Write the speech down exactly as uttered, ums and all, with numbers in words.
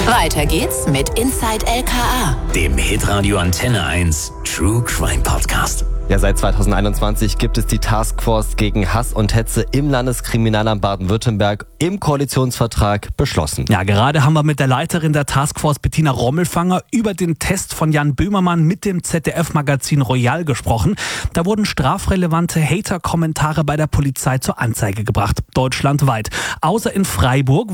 Weiter geht's mit Inside L K A, dem Hitradio Antenne eins True Crime Podcast. Ja, seit zweitausendeinundzwanzig gibt es die Taskforce gegen Hass und Hetze im Landeskriminalamt Baden-Württemberg im Koalitionsvertrag beschlossen. Ja, gerade haben wir mit der Leiterin der Taskforce, Bettina Rommelfanger, über den Test von Jan Böhmermann mit dem Z D F-Magazin Royal gesprochen. Da wurden strafrelevante Hater-Kommentare bei der Polizei zur Anzeige gebracht, deutschlandweit. Außer in Freiburg,